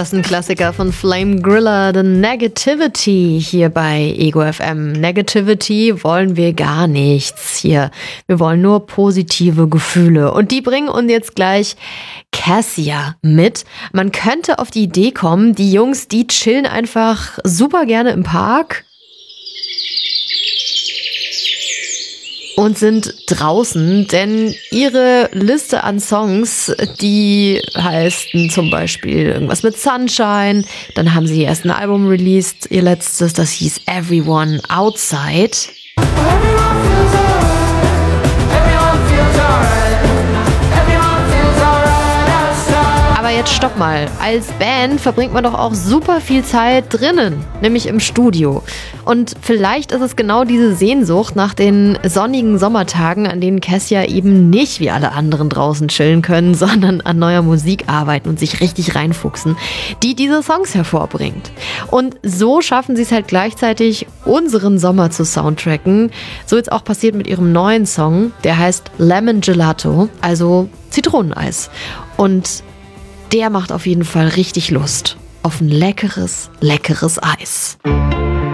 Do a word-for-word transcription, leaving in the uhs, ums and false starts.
Das ist ein Klassiker von Flame Griller, The Negativity hier bei Ego F M. Negativity wollen wir gar nichts hier. Wir wollen nur positive Gefühle. Und die bringen uns jetzt gleich Cassia mit. Man könnte auf die Idee kommen, die Jungs, die chillen einfach super gerne im Park und sind draußen, denn ihre Liste an Songs, die heißt zum Beispiel irgendwas mit Sunshine, dann haben sie erst ein Album released, ihr letztes, das hieß Everyone Outside. Aber jetzt stopp mal. Als Band verbringt man doch auch super viel Zeit drinnen, nämlich im Studio. Und vielleicht ist es genau diese Sehnsucht nach den sonnigen Sommertagen, an denen Cassia eben nicht wie alle anderen draußen chillen können, sondern an neuer Musik arbeiten und sich richtig reinfuchsen, die diese Songs hervorbringt. Und so schaffen sie es halt gleichzeitig, unseren Sommer zu soundtracken. So jetzt auch passiert mit ihrem neuen Song, der heißt Lemon Gelato, also Zitroneneis. Und der macht auf jeden Fall richtig Lust auf ein leckeres, leckeres Eis.